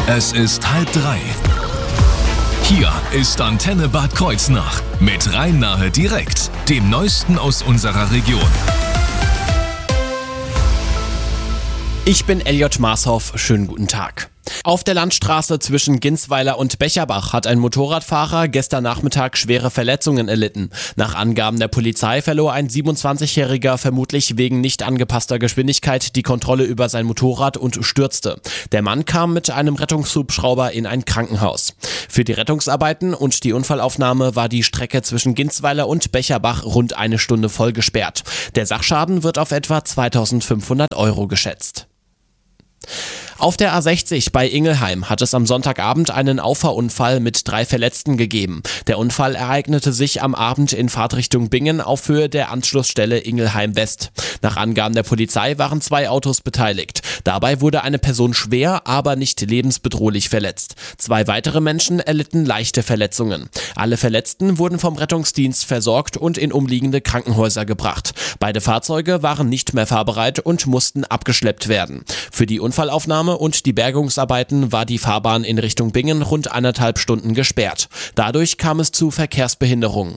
Es ist 2:30. Hier ist Antenne Bad Kreuznach mit Rhein-Nahe direkt, dem Neuesten aus unserer Region. Ich bin Elliot Marshoff, schönen guten Tag. Auf der Landstraße zwischen Ginsweiler und Becherbach hat ein Motorradfahrer gestern Nachmittag schwere Verletzungen erlitten. Nach Angaben der Polizei verlor ein 27-Jähriger vermutlich wegen nicht angepasster Geschwindigkeit die Kontrolle über sein Motorrad und stürzte. Der Mann kam mit einem Rettungshubschrauber in ein Krankenhaus. Für die Rettungsarbeiten und die Unfallaufnahme war die Strecke zwischen Ginsweiler und Becherbach rund eine Stunde voll gesperrt. Der Sachschaden wird auf etwa 2.500 € geschätzt. Auf der A60 bei Ingelheim hat es am Sonntagabend einen Auffahrunfall mit 3 Verletzten gegeben. Der Unfall ereignete sich am Abend in Fahrtrichtung Bingen auf Höhe der Anschlussstelle Ingelheim West. Nach Angaben der Polizei waren 2 Autos beteiligt. Dabei wurde eine Person schwer, aber nicht lebensbedrohlich verletzt. 2 weitere Menschen erlitten leichte Verletzungen. Alle Verletzten wurden vom Rettungsdienst versorgt und in umliegende Krankenhäuser gebracht. Beide Fahrzeuge waren nicht mehr fahrbereit und mussten abgeschleppt werden. Für die Unfallaufnahme und die Bergungsarbeiten war die Fahrbahn in Richtung Bingen rund 1,5 Stunden gesperrt. Dadurch kam es zu Verkehrsbehinderungen.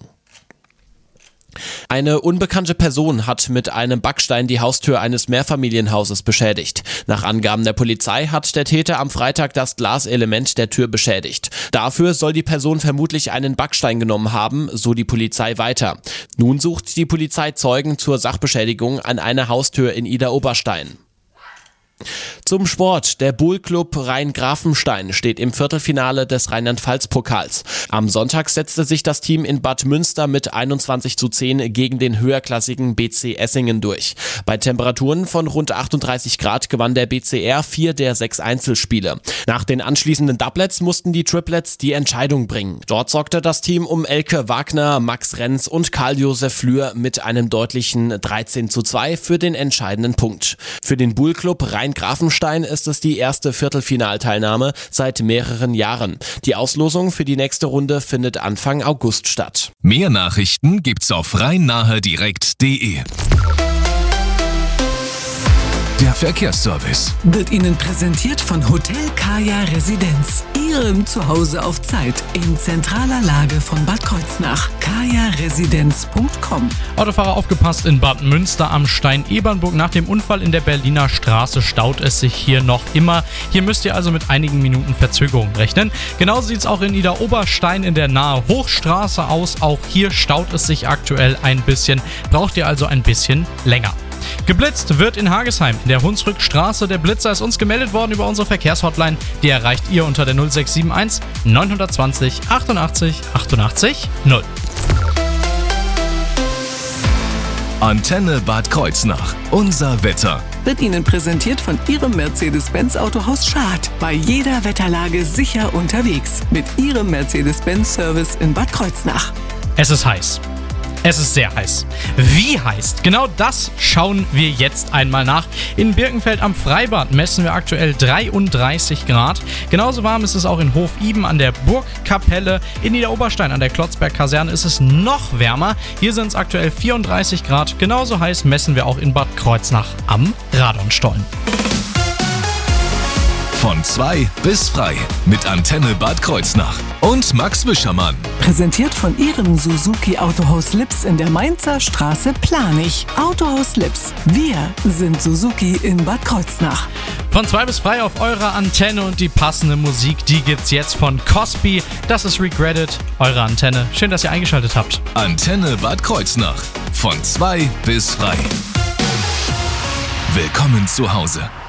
Eine unbekannte Person hat mit einem Backstein die Haustür eines Mehrfamilienhauses beschädigt. Nach Angaben der Polizei hat der Täter am Freitag das Glaselement der Tür beschädigt. Dafür soll die Person vermutlich einen Backstein genommen haben, so die Polizei weiter. Nun sucht die Polizei Zeugen zur Sachbeschädigung an einer Haustür in Idar-Oberstein. Zum Sport. Der Buhl-Club Rhein-Grafenstein steht im Viertelfinale des Rheinland-Pfalz-Pokals. Am Sonntag setzte sich das Team in Bad Münster mit 21:10 gegen den höherklassigen BC Essingen durch. Bei Temperaturen von rund 38 Grad gewann der BCR 4 der 6 Einzelspiele. Nach den anschließenden Doublets mussten die Triplets die Entscheidung bringen. Dort sorgte das Team um Elke Wagner, Max Renz und Karl-Josef Flür mit einem deutlichen 13:2 für den entscheidenden Punkt. Für den Buhl-Club Rhein-Grafenstein ist es die erste Viertelfinalteilnahme seit mehreren Jahren. Die Auslosung für die nächste Runde findet Anfang August statt. Mehr Nachrichten gibt's auf rhein-nahe-direkt.de. Der Verkehrsservice wird Ihnen präsentiert von Hotel Kaya Residenz. Ihrem Zuhause auf Zeit in zentraler Lage von Bad Kreuznach. kajaresidenz.com. Autofahrer aufgepasst in Bad Münster am Stein-Ebernburg. Nach dem Unfall in der Berliner Straße staut es sich hier noch immer. Hier müsst ihr also mit einigen Minuten Verzögerung rechnen. Genauso sieht es auch in Idar-Oberstein in der nahe Hochstraße aus. Auch hier staut es sich aktuell ein bisschen. Braucht ihr also ein bisschen länger. Geblitzt wird in Hagesheim in der Hunsrückstraße. Der Blitzer ist uns gemeldet worden über unsere Verkehrshotline. Die erreicht ihr unter der 0671 920 88 88 0. Antenne Bad Kreuznach. Unser Wetter wird Ihnen präsentiert von Ihrem Mercedes-Benz Autohaus Schad. Bei jeder Wetterlage sicher unterwegs. Mit Ihrem Mercedes-Benz-Service in Bad Kreuznach. Es ist heiß. Es ist sehr heiß. Wie heiß? Genau das schauen wir jetzt einmal nach. In Birkenfeld am Freibad messen wir aktuell 33 Grad. Genauso warm ist es auch in Hof-Iben an der Burgkapelle. In Niederoberstein an der Klotzberg-Kaserne ist es noch wärmer. Hier sind es aktuell 34 Grad. Genauso heiß messen wir auch in Bad Kreuznach am Radonstollen. Von 2 bis frei mit Antenne Bad Kreuznach und Max Wischermann. Präsentiert von Ihrem Suzuki Autohaus Lips in der Mainzer Straße Planich. Autohaus Lips. Wir sind Suzuki in Bad Kreuznach. Von 2 bis frei auf eurer Antenne und die passende Musik, die gibt's jetzt von Cosby. Das ist Regretted, eure Antenne. Schön, dass ihr eingeschaltet habt. Antenne Bad Kreuznach. Von 2 bis frei. Willkommen zu Hause.